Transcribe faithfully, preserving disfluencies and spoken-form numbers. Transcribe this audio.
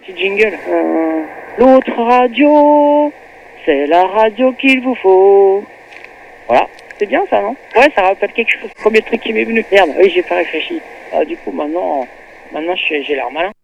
Petit jingle. Euh, L'autre radio, c'est la radio qu'il vous faut. Voilà. C'est bien ça, non? Ouais, ça rappelle quelque chose. Premier truc qui m'est venu. Merde, oui, j'ai pas réfléchi. Ah, du coup, maintenant, maintenant j'ai l'air malin.